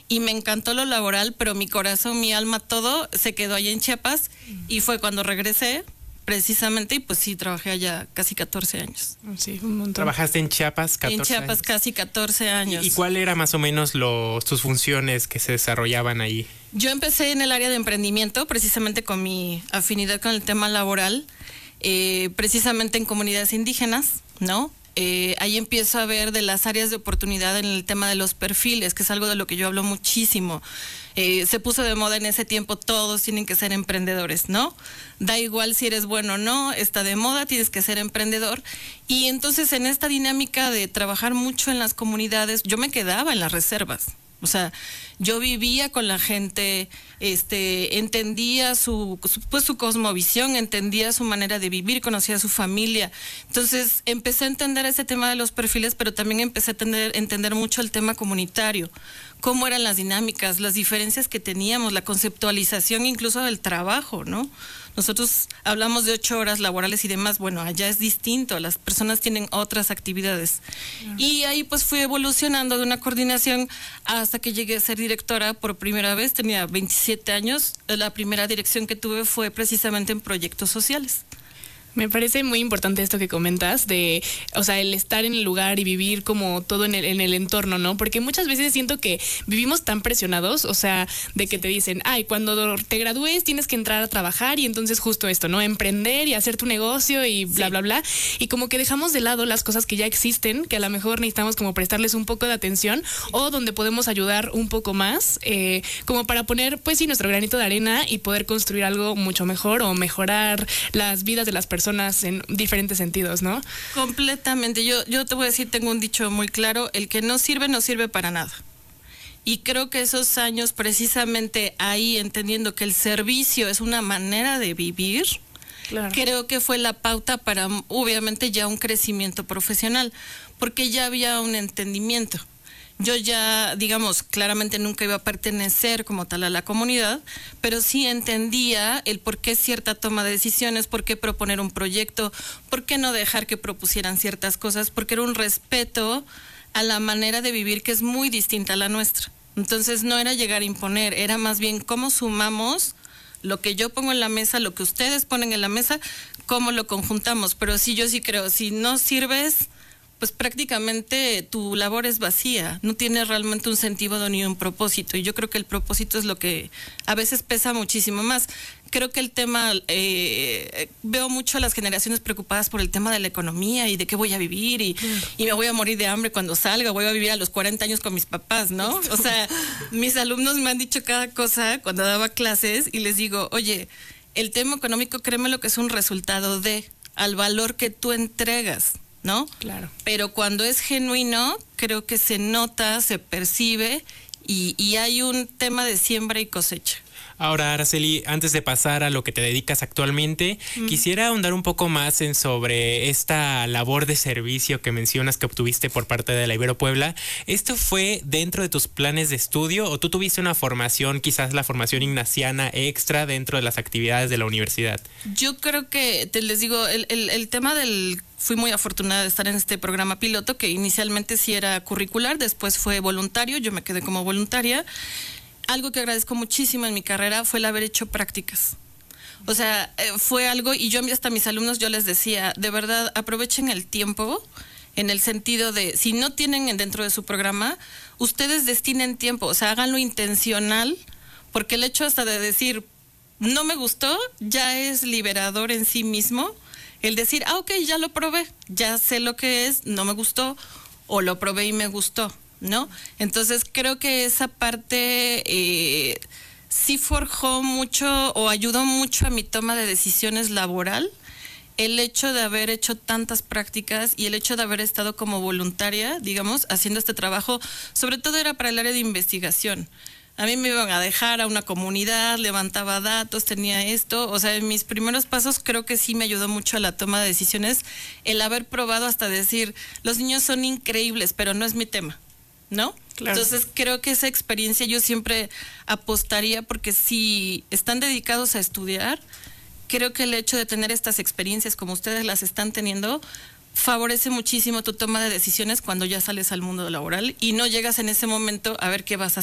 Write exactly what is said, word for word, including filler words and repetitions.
y me encantó lo laboral, pero mi corazón, mi alma, todo se quedó allá en Chiapas y fue cuando regresé precisamente y pues sí, trabajé allá casi catorce años. Sí, un montón. ¿Trabajaste en Chiapas catorce En Chiapas años? casi catorce años. ¿Y cuál era más o menos los, tus funciones que se desarrollaban ahí? Yo empecé en el área de emprendimiento, precisamente con mi afinidad con el tema laboral, eh, precisamente en comunidades indígenas, ¿no? Eh, ahí empiezo a ver de las áreas de oportunidad en el tema de los perfiles, que es algo de lo que yo hablo muchísimo. Eh, se puso de moda en ese tiempo, todos tienen que ser emprendedores, ¿no? Da igual si eres bueno o no, está de moda, tienes que ser emprendedor. Y entonces en esta dinámica de trabajar mucho en las comunidades, yo me quedaba en las reservas. O sea, yo vivía con la gente, este, entendía su, su, pues su cosmovisión, entendía su manera de vivir, conocía a su familia. Entonces empecé a entender ese tema de los perfiles, pero también empecé a entender, entender mucho el tema comunitario, cómo eran las dinámicas, las diferencias que teníamos, la conceptualización incluso del trabajo, ¿no? Nosotros hablamos de ocho horas laborales y demás, bueno, allá es distinto, las personas tienen otras actividades. Claro. Y ahí pues fui evolucionando de una coordinación hasta que llegué a ser directora por primera vez, tenía veintisiete años, la primera dirección que tuve fue precisamente en proyectos sociales. Me parece muy importante esto que comentas de, o sea, el estar en el lugar y vivir como todo en el, en el entorno, ¿no? Porque muchas veces siento que vivimos tan presionados, o sea, de que te dicen, ay, cuando te gradúes tienes que entrar a trabajar y entonces justo esto, ¿no? Emprender y hacer tu negocio y bla, sí. bla, bla. Y como que dejamos de lado las cosas que ya existen, que a lo mejor necesitamos como prestarles un poco de atención o donde podemos ayudar un poco más, eh, como para poner, pues sí, nuestro granito de arena y poder construir algo mucho mejor o mejorar las vidas de las personas en diferentes sentidos, ¿no? Completamente. Yo, yo te voy a decir, tengo un dicho muy claro, el que no sirve, no sirve para nada. Y creo que esos años, precisamente ahí, entendiendo que el servicio es una manera de vivir, claro. creo que fue la pauta para, obviamente, ya un crecimiento profesional, porque ya había un entendimiento. Yo ya, digamos, claramente nunca iba a pertenecer como tal a la comunidad, pero sí entendía el por qué cierta toma de decisiones, por qué proponer un proyecto, por qué no dejar que propusieran ciertas cosas, porque era un respeto a la manera de vivir que es muy distinta a la nuestra. Entonces no era llegar a imponer, era más bien cómo sumamos lo que yo pongo en la mesa, lo que ustedes ponen en la mesa, cómo lo conjuntamos. Pero sí, yo sí creo, si no sirves, pues prácticamente tu labor es vacía, no tiene realmente un sentido ni un propósito, y yo creo que el propósito es lo que a veces pesa muchísimo más. Creo que el tema, eh, veo mucho a las generaciones preocupadas por el tema de la economía y de qué voy a vivir y, mm. y me voy a morir de hambre cuando salga, voy a vivir a los cuarenta años con mis papás, ¿no? O sea, mis alumnos me han dicho cada cosa cuando daba clases y les digo, oye, el tema económico, créeme lo que es un resultado de, al valor que tú entregas, ¿no? Claro. Pero cuando es genuino, creo que se nota, se percibe y, y hay un tema de siembra y cosecha. Ahora, Araceli, antes de pasar a lo que te dedicas actualmente, mm. quisiera ahondar un poco más en sobre esta labor de servicio que mencionas que obtuviste por parte de la Ibero Puebla. ¿Esto fue dentro de tus planes de estudio o tú tuviste una formación, quizás la formación ignaciana extra dentro de las actividades de la universidad? Yo creo que, te les digo, el, el, el tema del... Fui muy afortunada de estar en este programa piloto que inicialmente sí era curricular, después fue voluntario, yo me quedé como voluntaria. Algo que agradezco muchísimo en mi carrera fue el haber hecho prácticas. O sea, eh, fue algo, y yo hasta a mis alumnos yo les decía, de verdad, aprovechen el tiempo, en el sentido de, si no tienen dentro de su programa, ustedes destinen tiempo, o sea, háganlo intencional, porque el hecho hasta de decir, no me gustó, ya es liberador en sí mismo, el decir, ah, ok, ya lo probé, ya sé lo que es, no me gustó, o lo probé y me gustó, ¿no? Entonces creo que esa parte eh, sí forjó mucho o ayudó mucho a mi toma de decisiones laboral, el hecho de haber hecho tantas prácticas y el hecho de haber estado como voluntaria, digamos, haciendo este trabajo, sobre todo era para el área de investigación. A mí me iban a dejar a una comunidad, levantaba datos, tenía esto, o sea, en mis primeros pasos creo que sí me ayudó mucho a la toma de decisiones, el haber probado hasta decir, los niños son increíbles, pero no es mi tema, ¿no? Claro. Entonces creo que esa experiencia yo siempre apostaría, porque si están dedicados a estudiar, creo que el hecho de tener estas experiencias como ustedes las están teniendo, favorece muchísimo tu toma de decisiones cuando ya sales al mundo laboral y no llegas en ese momento a ver qué vas a hacer.